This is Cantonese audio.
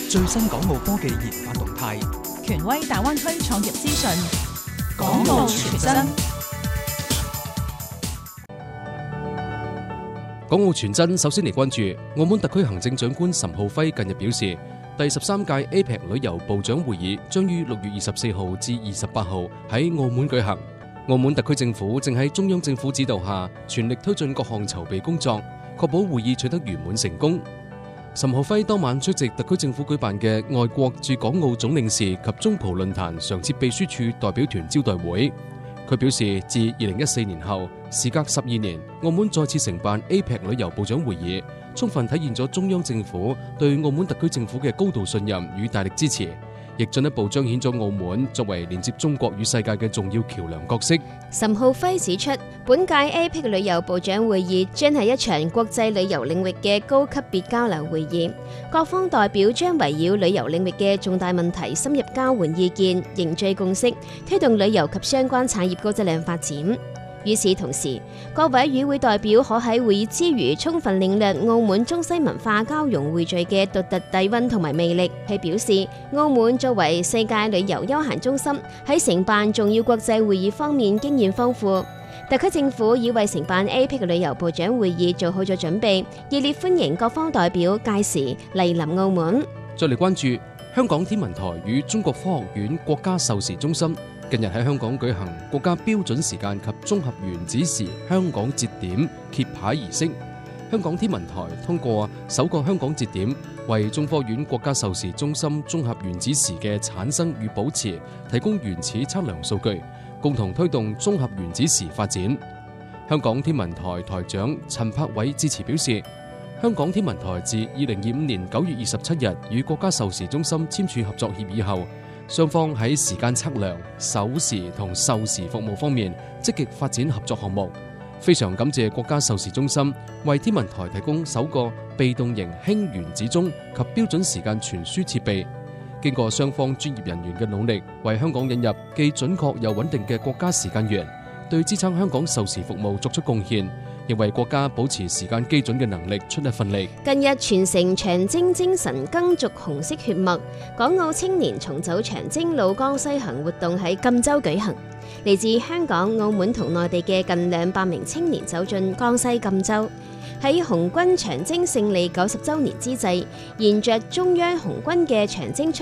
最新港澳科技研發動態， 權威大灣區創業資訊， 港澳傳真。 港澳傳真首先嚟關注澳門特區行政長官岑浩輝近日表示，第13屆 APEC 旅遊部長會議將於6月24號至28號喺澳門舉行。澳門特區政府正喺中央政府指導下，全力推進各項籌備工作，確保會議取得圓滿成功。岑浩輝當晚出席特區政府舉辦嘅外國駐港澳總領事及中葡論壇常設秘書處代表團招待會。佢表示，自2014年後，時隔12年，澳門再次承辦 APEC 旅遊部長會議，充分體現咗中央政府對澳門特區政府嘅高度信任與大力支持，亦進一步彰顯咗澳門作為連接中國與世界嘅重要橋樑角色。 岑浩輝指出，本屆 APEC 旅遊部長會議將係一場國際旅遊領域嘅高級別交流會議，各方代表將圍繞旅遊領域嘅重大問題深入交換意見，凝聚共識，推動旅遊及相關產業高質量發展。與此同時，各位與會代表可喺會議之餘充分領略澳門中西文化交融匯聚嘅獨特底蘊同埋魅力。佢表示，澳門作為世界旅遊休閒中心，喺承辦重要國際會議方面經驗豐富。特區政府已為承辦 APEC 旅遊部長會議做好咗準備，熱烈歡迎各方代表屆時蒞臨澳門。 再嚟關注香港天文台與中國科學院國家授時中心近日喺香港舉行國家標準時間及綜合原子時香港節點揭牌儀式。香港天文台通過首個香港節點，為中科院國家授時中心綜合原子時嘅產生與保持提供原始測量數據，共同推動綜合原子時發展。香港天文台台長陳柏偉致辭表示，香港天文台自2025年9月27日與國家授時中心簽署合作協議後，雙方喺時間測量、守時同授時服務方面積極發展合作項目。非常感謝國家授時中心為天文台提供首個被動型氫原子鐘及標準時間傳輸設備。經過雙方專業人員嘅努力，為香港引入既準確又穩定嘅國家時間源，對支撐香港授時服務作出貢獻，亦為國家保持時間基準嘅能力出一份力。 近日傳承長征精神，耕續紅色血脈，港澳青年重走長征路江西行活動喺贛州舉行。嚟自香港、澳門同內地嘅近200名青年走進江西贛州，喺紅軍長征勝利90週年之際，沿着中央紅軍嘅長征出